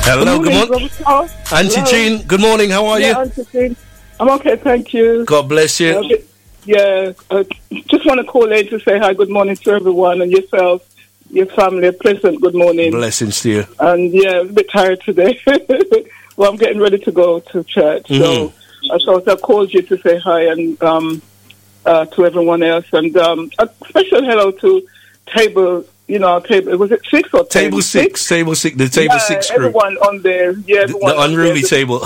Hello, good morning. Auntie Jean, good morning. How are you? Auntie Jean. I'm okay, thank you. God bless you. Just want to call in to say hi, good morning to everyone and yourself, your family. A pleasant good morning. Blessings to you. And I'm a bit tired today. Well, I'm getting ready to go to church. So I thought I called you to say hi and to everyone else. And a special hello to Table, was it 6 or 10? Table 6, the Table 6 crew. Everyone on there. Yeah, everyone the unruly table.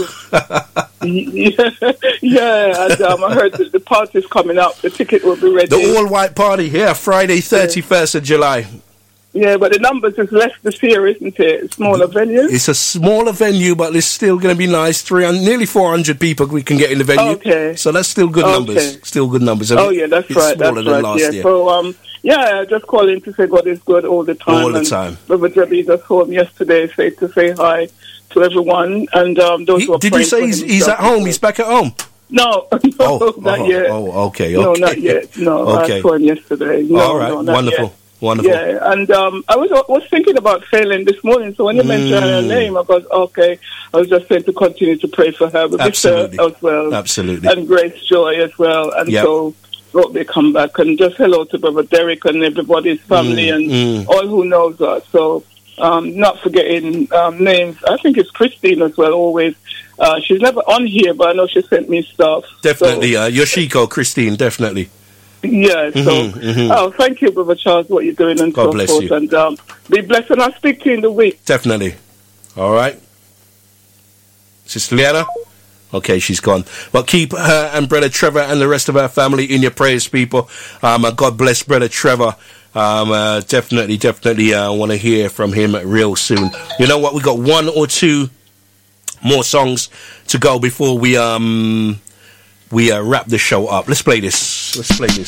And I heard that the party's coming up. The ticket will be ready. The all-white party, Friday, 31st of July. Yeah, but the numbers is less this year, isn't it? Smaller venue? It's a smaller venue, but it's still going to be nice. Nearly 400 people we can get in the venue. Okay. So that's still good numbers. Still good numbers. Oh, yeah, that's right. Smaller than last year. So, just calling to say God is good all the time. All the time. Brother Debbie just home yesterday to say hi to everyone. And those who are did you say he's at home? He's back at home? No, not yet. Oh, okay. No, not yet. No, okay. I saw him yesterday. No, all right, wonderful. Yet. Wonderful. Yeah, and I was thinking about failing this morning, so when you mentioned her name, I thought, okay, I was just saying to continue to pray for her, but absolutely. As well. Absolutely. And Grace Joy as well. And so, hope they come back. And just hello to Brother Derek and everybody's family and all who knows us. So, not forgetting names. I think it's Christine as well, always. She's never on here, but I know she sent me stuff. Definitely. Yoshiko, Christine, definitely. Yeah, so, thank you, Brother Charles, what you're doing and God so bless forth. you. And be blessed, and I'll speak to you in the week. Definitely. All right. Sister Liana? Okay, she's gone. But keep her and Brother Trevor and the rest of our family in your prayers, people. God bless Brother Trevor. Definitely, I want to hear from him real soon. You know what? We got 1 or 2 more songs to go before we wrap the show up. Let's play this.